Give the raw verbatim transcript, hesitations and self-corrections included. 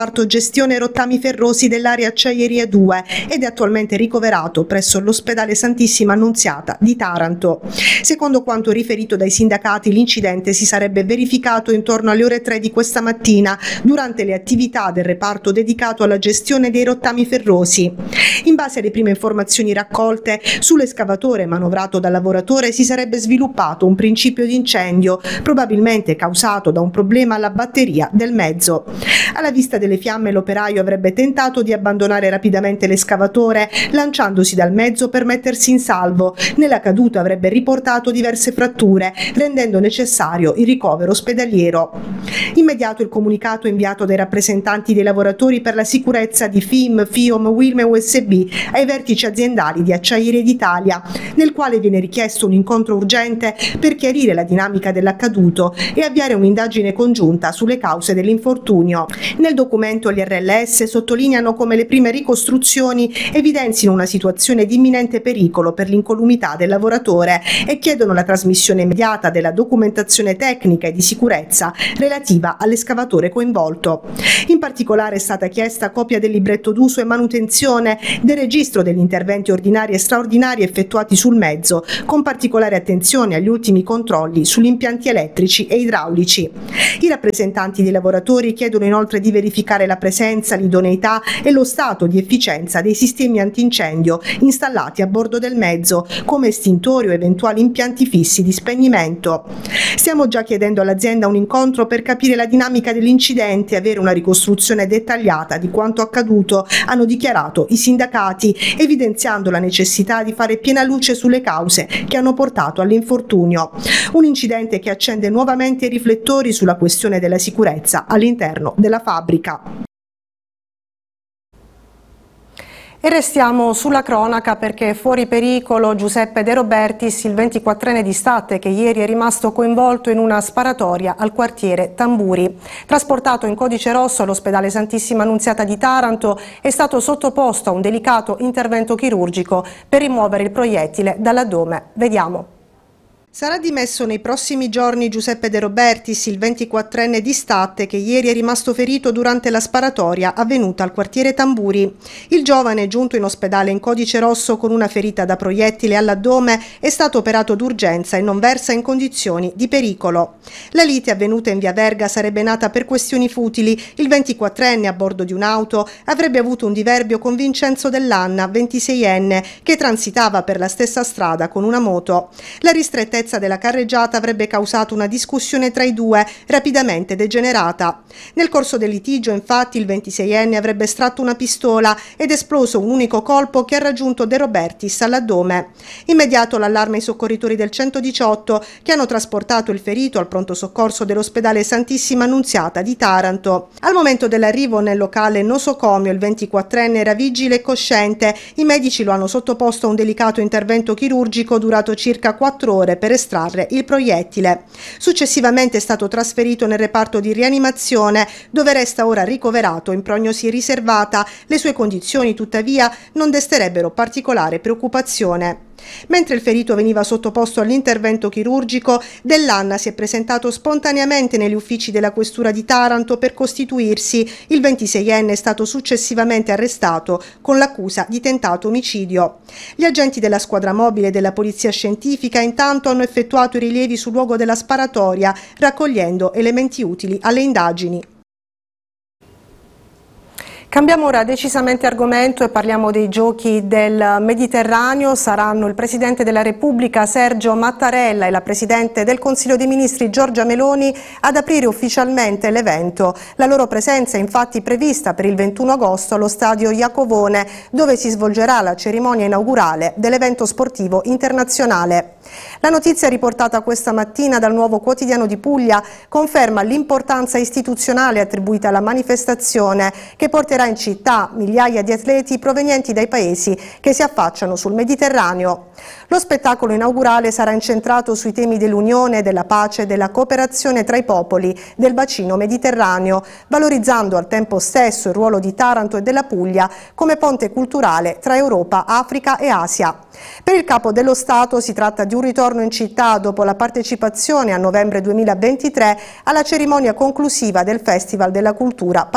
gestione rottami ferrosi dell'area Acciaieria due ed è attualmente ricoverato presso l'ospedale Santissima Annunziata di Taranto. Secondo quanto riferito dai sindacati, l'incidente si sarebbe verificato intorno alle ore tre di questa mattina durante le attività del reparto dedicato alla gestione dei rottami ferrosi. In base alle prime informazioni raccolte, sull'escavatore manovrato dal lavoratore si sarebbe sviluppato un principio di incendio, probabilmente causato da un problema alla batteria del mezzo. Alla vista delle fiamme l'operaio avrebbe tentato di abbandonare rapidamente l'escavatore lanciandosi dal mezzo per mettersi in salvo. Nella caduta avrebbe riportato diverse fratture, rendendo necessario il ricovero ospedaliero. Immediato il comunicato inviato dai rappresentanti dei lavoratori per la sicurezza di F I M, FIOM, Wilm e U S B ai vertici aziendali di Acciaierie d'Italia, nel quale viene richiesto un incontro urgente per chiarire la dinamica dell'accaduto e avviare un'indagine congiunta sulle cause dell'infortunio. Nel documento gli R L S sottolineano come le prime ricostruzioni evidenzino una situazione di imminente pericolo per l'incolumità del lavoratore e chiedono la trasmissione immediata della documentazione tecnica e di sicurezza relativa all'escavatore coinvolto. In particolare è stata chiesta copia del libretto d'uso e manutenzione, del registro degli interventi ordinari e straordinari effettuati sul mezzo, con particolare attenzione agli ultimi controlli sugli impianti elettrici e idraulici. I rappresentanti dei lavoratori chiedono inoltre di verificare la presenza, l'idoneità e lo stato di efficienza dei sistemi antincendio installati a bordo del mezzo, come estintori o eventuali impianti fissi di spegnimento. Stiamo già chiedendo all'azienda un incontro per capire la dinamica dell'incidente e avere una ricostruzione dettagliata di quanto accaduto, hanno dichiarato i sindacati, evidenziando la necessità di fare piena luce sulle cause che hanno portato all'infortunio. Un incidente che accende nuovamente i riflettori sulla questione della sicurezza all'interno della fabbrica. E restiamo sulla cronaca perché fuori pericolo Giuseppe De Robertis, il ventiquattrenne di Statte che ieri è rimasto coinvolto in una sparatoria al quartiere Tamburi. Trasportato in codice rosso all'ospedale Santissima Annunziata di Taranto, è stato sottoposto a un delicato intervento chirurgico per rimuovere il proiettile dall'addome. Vediamo. Sarà dimesso nei prossimi giorni Giuseppe De Robertis, il ventiquattrenne di Statte che ieri è rimasto ferito durante la sparatoria avvenuta al quartiere Tamburi. Il giovane, giunto in ospedale in codice rosso con una ferita da proiettile all'addome, è stato operato d'urgenza e non versa in condizioni di pericolo. La lite avvenuta in via Verga sarebbe nata per questioni futili. Il ventiquattrenne, a bordo di un'auto, avrebbe avuto un diverbio con Vincenzo Dell'Anna, ventiseienne, che transitava per la stessa strada con una moto. La ristrettezza della carreggiata avrebbe causato una discussione tra i due, rapidamente degenerata. Nel corso del litigio, infatti, il ventiseienne avrebbe estratto una pistola ed esploso un unico colpo che ha raggiunto De Robertis all'addome. Immediato l'allarme ai soccorritori del centodiciotto, che hanno trasportato il ferito al pronto soccorso dell'ospedale Santissima Annunziata di Taranto. Al momento dell'arrivo nel locale nosocomio il ventiquattrenne era vigile e cosciente. I medici lo hanno sottoposto a un delicato intervento chirurgico durato circa quattro ore per estrarre il proiettile. Successivamente è stato trasferito nel reparto di rianimazione, dove resta ora ricoverato in prognosi riservata. Le sue condizioni, tuttavia, non desterebbero particolare preoccupazione. Mentre il ferito veniva sottoposto all'intervento chirurgico, Dell'Anna si è presentato spontaneamente negli uffici della questura di Taranto per costituirsi. Il ventiseienne è stato successivamente arrestato con l'accusa di tentato omicidio. Gli agenti della squadra mobile della polizia scientifica intanto hanno effettuato i rilievi sul luogo della sparatoria, raccogliendo elementi utili alle indagini. Cambiamo ora decisamente argomento e parliamo dei giochi del Mediterraneo. Saranno il Presidente della Repubblica Sergio Mattarella e la Presidente del Consiglio dei Ministri Giorgia Meloni ad aprire ufficialmente l'evento. La loro presenza è infatti prevista per il ventuno agosto allo stadio Iacovone, dove si svolgerà la cerimonia inaugurale dell'evento sportivo internazionale. La notizia riportata questa mattina dal Nuovo Quotidiano di Puglia conferma l'importanza istituzionale attribuita alla manifestazione, che porterà in città migliaia di atleti provenienti dai paesi che si affacciano sul Mediterraneo. Lo spettacolo inaugurale sarà incentrato sui temi dell'unione, della pace e della cooperazione tra i popoli del bacino mediterraneo, valorizzando al tempo stesso il ruolo di Taranto e della Puglia come ponte culturale tra Europa, Africa e Asia. Per il Capo dello Stato si tratta di un ritorno in città dopo la partecipazione a novembre duemilaventitré alla cerimonia conclusiva del Festival della Cultura